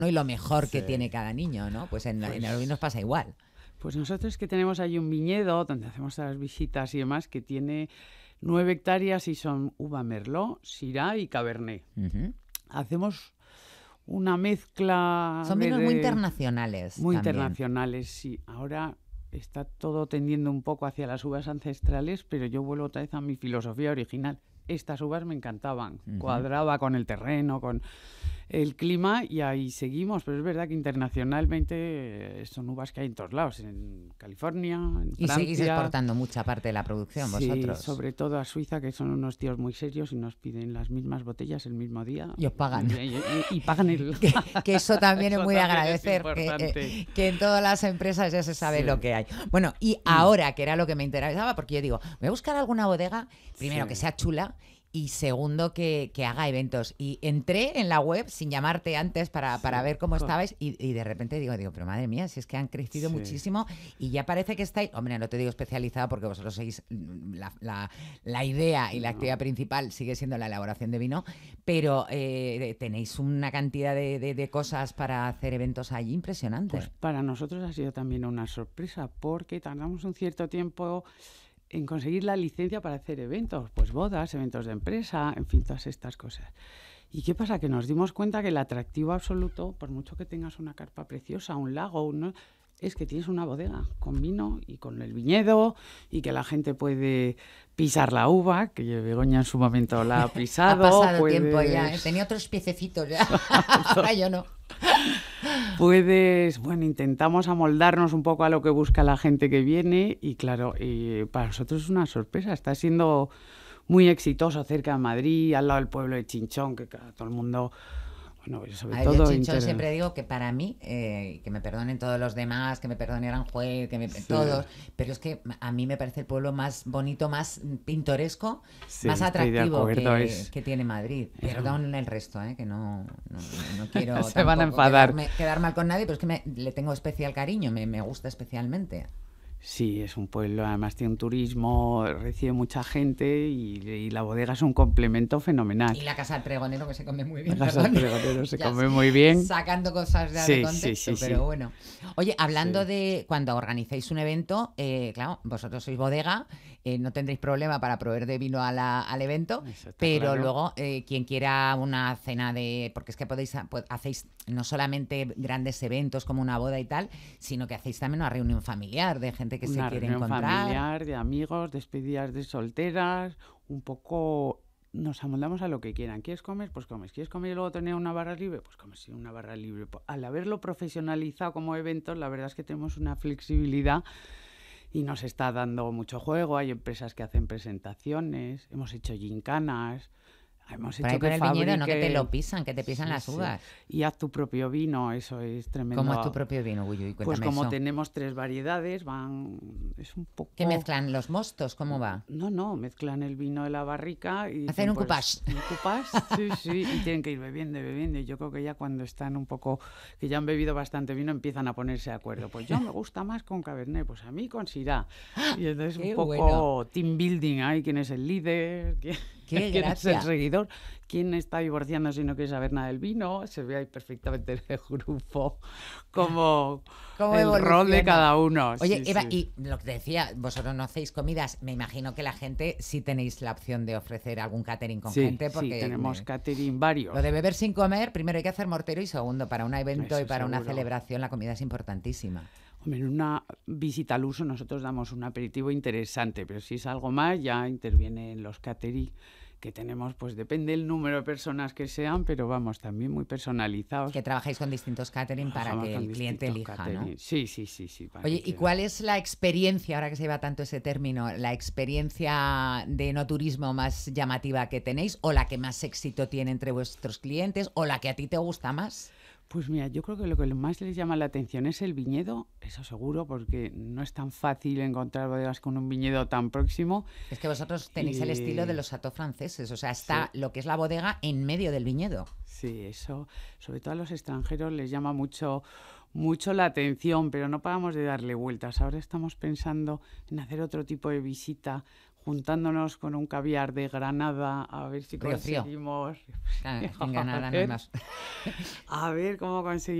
y lo mejor Sí. que tiene cada niño, ¿no? Pues en el vinos pasa igual. Pues nosotros que tenemos ahí un viñedo donde hacemos las visitas y demás, que tiene 9 hectáreas y son uva Merlot, Syrah y Cabernet. Ujú. Hacemos una mezcla Son vinos muy internacionales. muy también. internacionales, sí. Ahora está todo tendiendo un poco hacia las uvas ancestrales, pero yo vuelvo otra vez a mi filosofía original. Estas uvas me encantaban, cuadraba con el terreno, con el clima y ahí seguimos, pero es verdad que internacionalmente son uvas que hay en todos lados, en California, en Y Francia. seguís exportando mucha parte de la producción Sí, vosotros. sobre todo a Suiza, que son unos tíos muy serios y nos piden las mismas botellas el mismo día. Y os pagan. Y pagan el... Que eso también es Eso muy de también es agradecer, importante. que en todas las empresas ya se sabe Sí. lo que hay. Bueno, y ahora, que era lo que me interesaba, porque yo digo, voy a buscar alguna bodega, primero Sí. que sea chula, y segundo que haga eventos. Y entré en la web sin llamarte antes para ver cómo estabais y de repente digo, pero madre mía, si es que han crecido Sí. muchísimo y ya parece que estáis, hombre, no te digo especializado porque vosotros sois la idea y la actividad principal sigue siendo la elaboración de vino, pero tenéis una cantidad de cosas para hacer eventos allí impresionante. Pues para nosotros ha sido también una sorpresa, porque tardamos un cierto tiempo en conseguir la licencia para hacer eventos, pues bodas, eventos de empresa, en fin, todas estas cosas. ¿Y qué pasa? Que nos dimos cuenta que el atractivo absoluto, por mucho que tengas una carpa preciosa, un lago, es que tienes una bodega con vino y con el viñedo y que la gente puede pisar la uva, que Begoña en su momento la ha pisado. Ha pasado puedes... tiempo ya, tenía otros piececitos ya, ahora yo no. Bueno, intentamos amoldarnos un poco a lo que busca la gente que viene y claro, para nosotros es una sorpresa, está siendo muy exitoso cerca de Madrid, al lado del pueblo de Chinchón, que todo el mundo, bueno, sobre A ver, todo... yo Chinchón siempre digo que para mí, que me perdonen todos los demás, que me perdonen Aranjuez, todos, pero es que a mí me parece el pueblo más bonito, más pintoresco, Sí, más estoy de atractivo acuerdo, que tiene Madrid. Perdón el resto, que no quiero Se van a tampoco enfadar. quedar mal con nadie, pero es que le tengo especial cariño, me gusta especialmente. Sí, es un pueblo, además tiene un turismo, recibe mucha gente y la bodega es un complemento fenomenal. Y la casa del pregonero, que se come muy bien. La casa del perdón. pregonero se Ya come muy bien. Sacando cosas Sí, de contexto, sí, pero sí. bueno. Oye, hablando Sí. de cuando organizáis un evento, claro, vosotros sois bodega, no tendréis problema para proveer de vino al evento, Eso está pero claro. luego quien quiera una cena porque es que hacéis no solamente grandes eventos como una boda y tal, sino que hacéis también una reunión familiar de gente que Una se quiere reunión encontrar. familiar, de amigos, despedidas de solteras, un poco nos amoldamos a lo que quieran. ¿Quieres comer? Pues comes. ¿Quieres comer y luego tener una barra libre? Pues comes sin una barra libre. Al haberlo profesionalizado como eventos, la verdad es que tenemos una flexibilidad y nos está dando mucho juego. Hay empresas que hacen presentaciones, hemos hecho gincanas, hemos Por ahí hecho con que el viñedo, no que te fabriquen- lo pisan, que te pisan Sí, las sí. uvas. Y haz tu propio vino, eso es tremendo. ¿Cómo es tu propio vino, Uy, Pues cuéntame como eso. tenemos 3 variedades, es un poco... ¿Qué mezclan? ¿Los mostos? ¿Cómo va? No, mezclan el vino de la barrica y... Hacen un pues, un cupás, sí, y tienen que ir bebiendo y bebiendo. Y yo creo que ya cuando están un poco, que ya han bebido bastante vino, empiezan a ponerse de acuerdo. Pues yo me gusta más con Cabernet, pues a mí con Syrah. Y entonces Qué un poco bueno. team building ahí, quién es el líder, Qué quién es gracia. el seguidor, quién está divorciando si no quiere saber nada del vino. Se ve ahí perfectamente en el grupo como ¿Cómo el rol de evoluciona? cada uno. Oye, sí, Eva, sí. y lo que te decía, vosotros no hacéis comidas. Me imagino que la gente sí tenéis la opción de ofrecer algún catering con Sí, gente, porque tenemos catering varios. lo de beber sin comer, primero hay que hacer mortero y segundo, para un evento Eso y para una seguro. celebración la comida es importantísima. Hombre, en una visita al uso nosotros damos un aperitivo interesante, pero si es algo más ya intervienen los catering que tenemos, pues depende del número de personas que sean, pero vamos, también muy personalizados. Que trabajáis con distintos catering para Trabajamos que con el cliente distintos elija, ¿no? catering. Sí. para Oye, que ¿y quiera. cuál es la experiencia, ahora que se lleva tanto ese término, la experiencia de no turismo más llamativa que tenéis o la que más éxito tiene entre vuestros clientes o la que a ti te gusta más? Pues mira, yo creo que lo que más les llama la atención es el viñedo, eso seguro, porque no es tan fácil encontrar bodegas con un viñedo tan próximo. Es que vosotros tenéis el estilo de los chateaux franceses, o sea, está lo que es la bodega en medio del viñedo. Sí, eso, sobre todo a los extranjeros les llama mucho la atención, pero no paramos de darle vueltas. Ahora estamos pensando en hacer otro tipo de visita juntándonos con un caviar de Granada a ver si Río Frío. conseguimos... Claro, en Granada no hay más. A ver cómo conseguimos